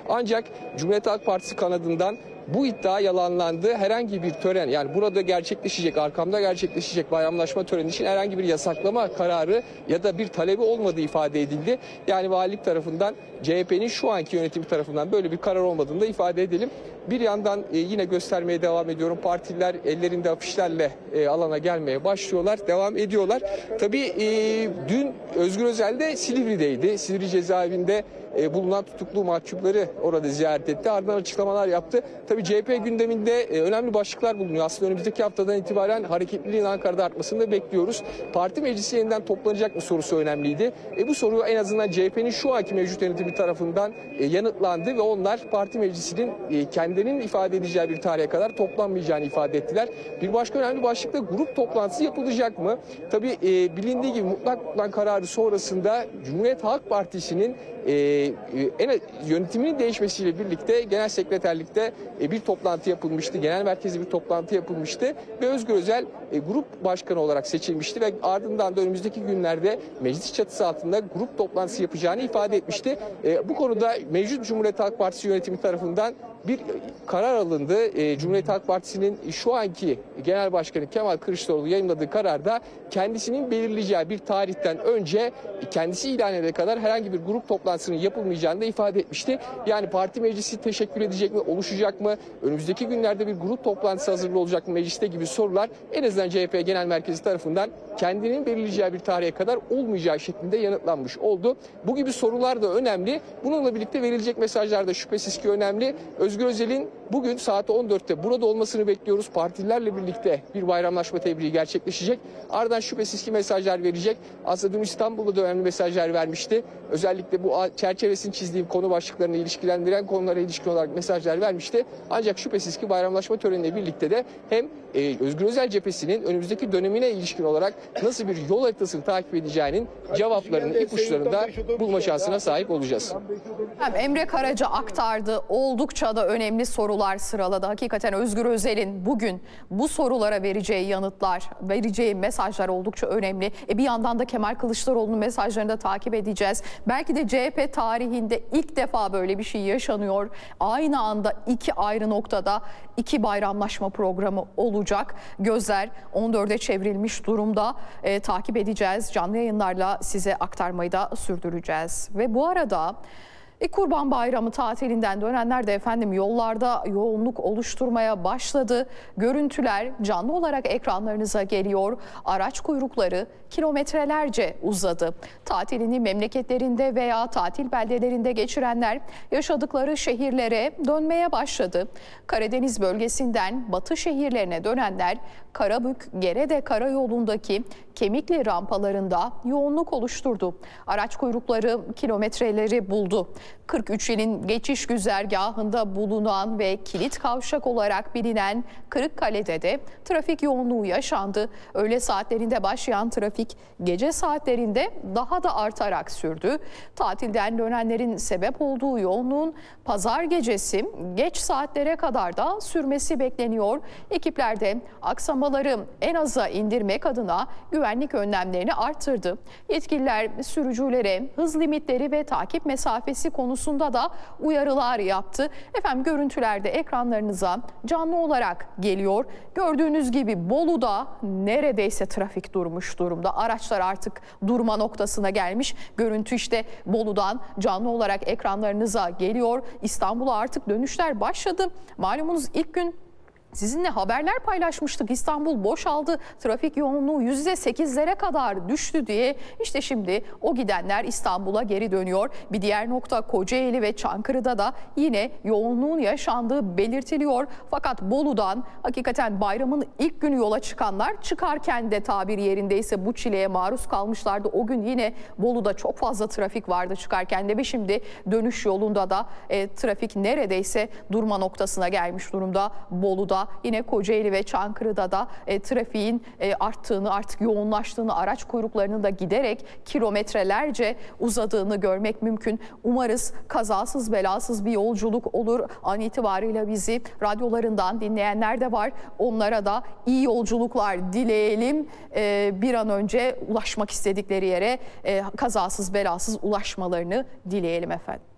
Ancak Cumhuriyet Halk Partisi kanadından bu iddia yalanlandı. Herhangi bir tören, yani burada gerçekleşecek, arkamda gerçekleşecek bayramlaşma töreni için herhangi bir yasaklama kararı ya da bir talebi olmadığı ifade edildi. Yani valilik tarafından, CHP'nin şu anki yönetimi tarafından böyle bir karar olmadığını da ifade edelim. Bir yandan yine göstermeye devam ediyorum. Partililer ellerinde afişlerle alana gelmeye başlıyorlar, devam ediyorlar. Tabii dün Özgür Özel de Silivri'deydi. Silivri cezaevinde bulunan tutuklu mahkumları orada ziyaret etti. Ardından açıklamalar yaptı. Tabii CHP gündeminde önemli başlıklar bulunuyor. Aslında önümüzdeki haftadan itibaren hareketliliğin Ankara'da artmasını da bekliyoruz. Parti meclisi yeniden toplanacak mı sorusu önemliydi. Bu soru en azından CHP'nin şu anki mevcut yönetimi tarafından yanıtlandı ve onlar parti meclisinin kendinin ifade edeceği bir tarihe kadar toplanmayacağını ifade ettiler. Bir başka önemli başlıkta grup toplantısı yapılacak mı? Tabii bilindiği gibi mutlak plan kararı sonrasında Cumhuriyet Halk Partisi'nin yönetiminin değişmesiyle birlikte genel sekreterlikte bir toplantı yapılmıştı. Genel merkezde bir toplantı yapılmıştı ve Özgür Özel grup başkanı olarak seçilmişti ve ardından da önümüzdeki günlerde meclis çatısı altında grup toplantısı yapacağını ifade etmişti. Bu konuda mevcut Cumhuriyet Halk Partisi yönetimi tarafından bir karar alındı. Cumhuriyet Halk Partisi'nin şu anki Genel Başkanı Kemal Kılıçdaroğlu yayınladığı kararda kendisinin belirleyeceği bir tarihten önce kendisi ilan edene kadar herhangi bir grup toplantısının yapılmayacağını da ifade etmişti. Yani parti meclisi teşekkür edecek mi, oluşacak mı? Önümüzdeki günlerde bir grup toplantısı hazırlığı olacak mı mecliste gibi sorular en azından CHP Genel Merkezi tarafından kendinin belirleyeceği bir tarihe kadar olmayacağı şeklinde yanıtlanmış oldu. Bu gibi sorular da önemli. Bununla birlikte verilecek mesajlar da şüphesiz ki önemli. Özgür Özel'in bugün saat 14'te burada olmasını bekliyoruz. Partililerle birlikte bir bayramlaşma tebriği gerçekleşecek. Ardından şüphesiz ki mesajlar verecek. Aslında dün İstanbul'da da önemli mesajlar vermişti. Özellikle bu çerçevesini çizdiğim konu başlıklarını ilişkilendiren konulara ilişkin olarak mesajlar vermişti. Ancak şüphesiz ki bayramlaşma töreniyle birlikte de hem Özgür Özel cephesinin önümüzdeki dönemine ilişkin olarak nasıl bir yol haritasını takip edeceğinin cevaplarını, ipuçlarını da bulma şansına sahip olacağız. Emre Karaca aktardı. Oldukça da önemli sorular sıraladı. Hakikaten Özgür Özel'in bugün bu sorulara vereceği yanıtlar, vereceği mesajlar oldukça önemli. Bir yandan da Kemal Kılıçdaroğlu'nun mesajlarını da takip edeceğiz. Belki de CHP tarihinde ilk defa böyle bir şey yaşanıyor. Aynı anda iki ayrı noktada iki bayramlaşma programı olacak. Gözler 14'e çevrilmiş durumda. Takip edeceğiz. Canlı yayınlarla size aktarmayı da sürdüreceğiz. Ve bu arada Kurban Bayramı tatilinden dönenler de efendim yollarda yoğunluk oluşturmaya başladı. Görüntüler canlı olarak ekranlarınıza geliyor. Araç kuyrukları kilometrelerce uzadı. Tatilini memleketlerinde veya tatil beldelerinde geçirenler yaşadıkları şehirlere dönmeye başladı. Karadeniz bölgesinden batı şehirlerine dönenler Karabük Gerede Karayolu'ndaki Kemikli rampalarında yoğunluk oluşturdu. Araç kuyrukları kilometreleri buldu. 43 ilin geçiş güzergahında bulunan ve kilit kavşak olarak bilinen Kırıkkale'de de trafik yoğunluğu yaşandı. Öğle saatlerinde başlayan trafik gece saatlerinde daha da artarak sürdü. Tatilden dönenlerin sebep olduğu yoğunluğun pazar gecesi geç saatlere kadar da sürmesi bekleniyor. Ekipler de aksamaları en aza indirmek adına güvenlik önlemlerini arttırdı. Yetkililer sürücülere hız limitleri ve takip mesafesi konusunda da uyarılar yaptı. Efendim görüntülerde ekranlarınıza canlı olarak geliyor. Gördüğünüz gibi Bolu'da neredeyse trafik durmuş durumda. Araçlar artık durma noktasına gelmiş. Görüntü işte Bolu'dan canlı olarak ekranlarınıza geliyor. İstanbul'a artık dönüşler başladı. Malumunuz ilk gün sizinle haberler paylaşmıştık. İstanbul boşaldı, trafik yoğunluğu %8'lere kadar düştü diye. İşte şimdi o gidenler İstanbul'a geri dönüyor. Bir diğer nokta Kocaeli ve Çankırı'da da yine yoğunluğun yaşandığı belirtiliyor. Fakat Bolu'dan hakikaten bayramın ilk günü yola çıkanlar çıkarken de tabiri yerindeyse bu çileye maruz kalmışlardı. O gün yine Bolu'da çok fazla trafik vardı çıkarken de ve şimdi dönüş yolunda da trafik neredeyse durma noktasına gelmiş durumda Bolu'da. Yine Kocaeli ve Çankırı'da da trafiğin arttığını, artık yoğunlaştığını, araç kuyruklarının da giderek kilometrelerce uzadığını görmek mümkün. Umarız kazasız belasız bir yolculuk olur. An itibariyle bizi radyolarından dinleyenler de var. Onlara da iyi yolculuklar dileyelim. Bir an önce ulaşmak istedikleri yere kazasız belasız ulaşmalarını dileyelim efendim.